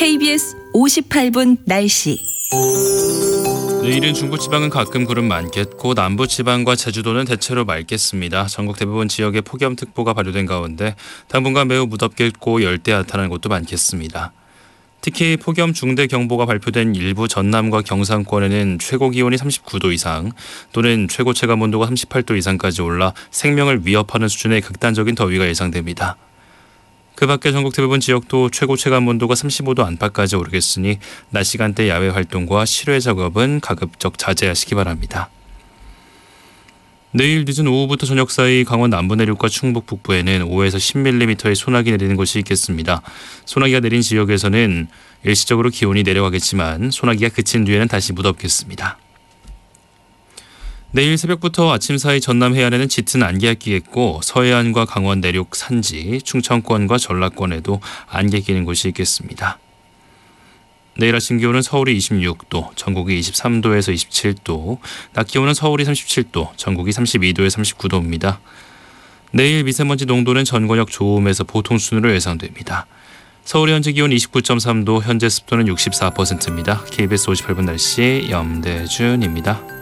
KBS 58분 날씨. 내일은 중부지방은 가끔 구름 많겠고 남부지방과 제주도는 대체로 맑겠습니다. 전국 대부분 지역에 폭염특보가 발효된 가운데 당분간 매우 무덥겠고 열대 나타나는 곳도 많겠습니다. 특히 폭염 중대경보가 발표된 일부 전남과 경상권에는 최고 기온이 39도 이상 또는 최고 체감온도가 38도 이상까지 올라 생명을 위협하는 수준의 극단적인 더위가 예상됩니다. 그 밖에 전국 대부분 지역도 최고 체감온도가 35도 안팎까지 오르겠으니 낮 시간대 야외 활동과 실외 작업은 가급적 자제하시기 바랍니다. 내일 늦은 오후부터 저녁 사이 강원 남부 내륙과 충북 북부에는 5에서 10mm의 소나기 내리는 곳이 있겠습니다. 소나기가 내린 지역에서는 일시적으로 기온이 내려가겠지만 소나기가 그친 뒤에는 다시 무덥겠습니다. 내일 새벽부터 아침 사이 전남 해안에는 짙은 안개가 끼겠고 서해안과 강원 내륙 산지, 충청권과 전라권에도 안개 끼는 곳이 있겠습니다. 내일 아침 기온은 서울이 26도, 전국이 23도에서 27도, 낮 기온은 서울이 37도, 전국이 32도에서 39도입니다. 내일 미세먼지 농도는 전 권역 좋음에서 보통 수준으로 예상됩니다. 서울의 현재 기온 29.3도, 현재 습도는 64%입니다. KBS 58분 날씨 염대준입니다.